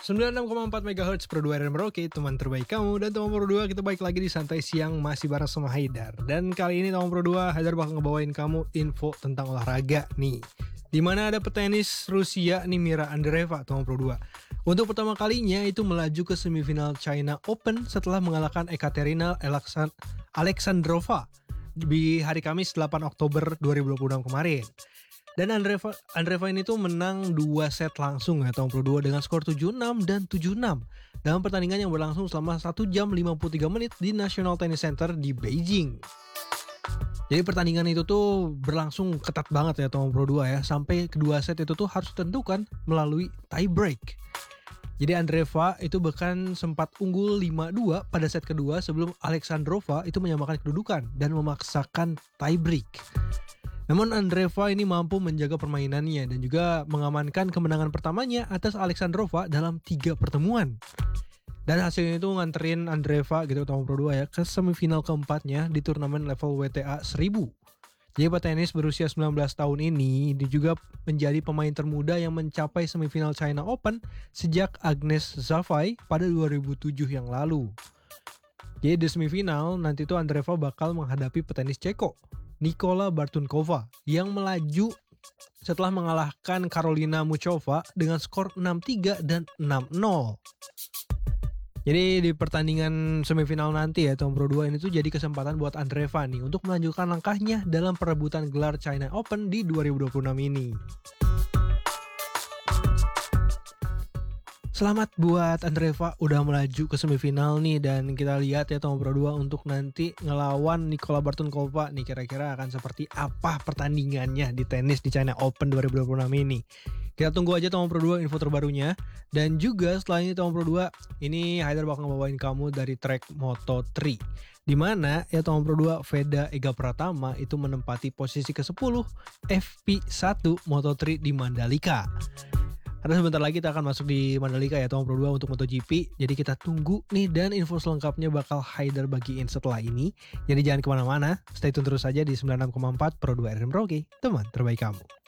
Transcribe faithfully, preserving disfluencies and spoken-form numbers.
sembilan puluh enam koma empat megahertz Pro dua R M Merauke, teman terbaik kamu. Dan teman Pro dua, kita balik lagi di Santai Siang masih bareng sama Haidar. Dan kali ini teman Pro dua, Haidar bakal ngebawain kamu info tentang olahraga nih. Dimana ada petenis Rusia nih, Mira Andreeva, teman Pro dua. Untuk pertama kalinya itu melaju ke semifinal China Open setelah mengalahkan Ekaterina Alexandrova di hari Kamis delapan Oktober dua ribu dua puluh enam kemarin. Dan Andreeva, Andreeva ini tuh menang dua set langsung ya, tahun Pro dua dengan skor tujuh enam dan tujuh enam dalam pertandingan yang berlangsung selama satu jam lima puluh tiga menit di National Tennis Center di Beijing. Jadi pertandingan itu tuh berlangsung ketat banget ya tahun Pro dua ya, sampai kedua set itu tuh harus ditentukan melalui tie break. Jadi Andreeva itu bahkan sempat unggul lima dua pada set kedua sebelum Alexandrova itu menyamakan kedudukan dan memaksakan tie break. Namun Andreeva ini mampu menjaga permainannya dan juga mengamankan kemenangan pertamanya atas Alexandrova dalam tiga pertemuan. Dan hasilnya itu nganterin Andreeva gitu tahun Pro dua ya ke semifinal keempatnya di turnamen level W T A seribu. Jadi petenis berusia sembilan belas tahun ini dia juga menjadi pemain termuda yang mencapai semifinal China Open sejak Agnes Zafai pada dua ribu tujuh yang lalu. Jadi di semifinal nanti tuh Andreeva bakal menghadapi petenis Ceko Nikola Bartunkova yang melaju setelah mengalahkan Karolina Muchova dengan skor enam tiga dan enam nol. Jadi di pertandingan semifinal nanti ya tahun Pro dua ini tuh jadi kesempatan buat Andreeva nih untuk melanjutkan langkahnya dalam perebutan gelar China Open di dua ribu dua puluh enam ini. Selamat buat Andreeva udah melaju ke semifinal nih, dan kita lihat ya Tomo Pro dua untuk nanti ngelawan Nikola Bartunkova nih kira-kira akan seperti apa pertandingannya di tenis di China Open dua ribu dua puluh enam ini. Kita tunggu aja Tomo Pro dua info terbarunya, dan juga setelah ini Tomo Pro dua ini Haidar bakal ngebawain kamu dari track Moto tiga. Di mana ya Tomo Pro dua Veda Ega Pratama itu menempati posisi kesepuluh F P satu Moto tiga di Mandalika. Karena sebentar lagi kita akan masuk di Mandalika ya Tomo Pro dua untuk MotoGP. Jadi kita tunggu nih, dan info selengkapnya bakal Haidar bagiin setelah ini. Jadi jangan kemana-mana, stay tune terus saja di sembilan puluh enam koma empat Pro dua R M Merauke, teman terbaik kamu.